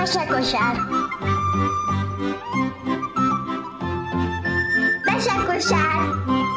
Mesekosár! Mesekosár!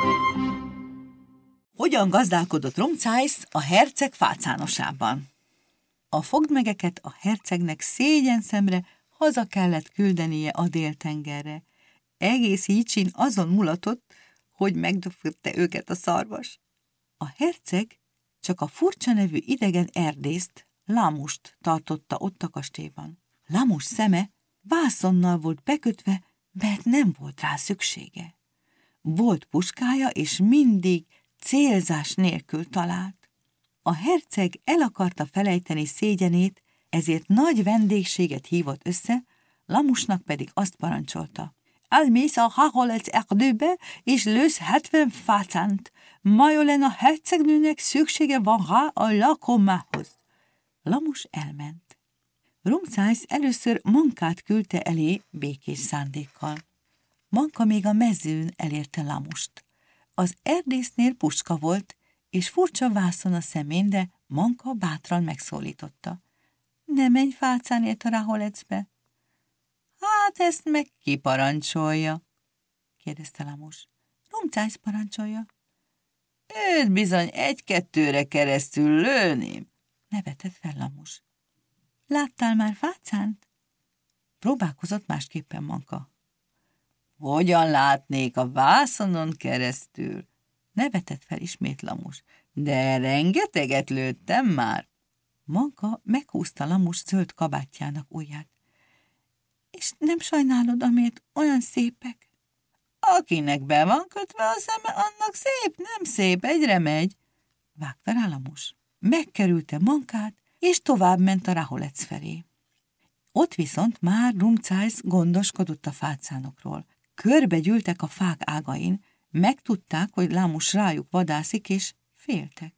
Hogyan gazdálkodott Rumcájsz a herceg fácánosában? A fogdmegeket a hercegnek szégyenszemre haza kellett küldenie a Déltengerre. Egész Jicsin azon mulatott, hogy megdöfötte őket a szarvas. A herceg csak a furcsa nevű idegen erdészt, Lamust tartotta ott a kastélyban. Lamus szeme vászonnal volt bekötve, mert nem volt rá szüksége. Volt puskája, és mindig célzás nélkül talált. A herceg el akarta felejteni szégyenét, ezért nagy vendégséget hívott össze, Lamusnak pedig azt parancsolta. Elmész a Raholec erdőbe, és lősz 70 fácánt. Majolen a hercegnőnek szüksége van rá a lakomához. Lamus elment. Rumcájsz először Mankát küldte elé békés szándékkal. Manka még a mezőn elérte Lamust. Az erdésznél puska volt, és furcsa vászon a szemén, de Manka bátran megszólította. Ne menj fácánért a Raholecbe. Hát ezt meg ki parancsolja? Kérdezte Lamus. Rumcájsz parancsolja. Őt bizony 1-2-re keresztül lőném, nevetett fel Lamus. Láttál már fácánt? Próbálkozott másképpen Manka. Hogyan látnék a vászonon keresztül? Nevetett fel ismét Lamus. De rengeteget lőttem már. Manka meghúzta Lamus zöld kabátjának ujját. És nem sajnálod, amiért olyan szépek? Akinek be van kötve a szeme, annak szép, nem szép, egyre megy, vágta rá Lamus. Megkerülte Mankát, és tovább ment a Raholec felé. Ott viszont már Rumcájsz gondoskodott a fácánokról. Körbe gyűltek a fák ágain, megtudták, hogy Lamus rájuk vadászik, és féltek.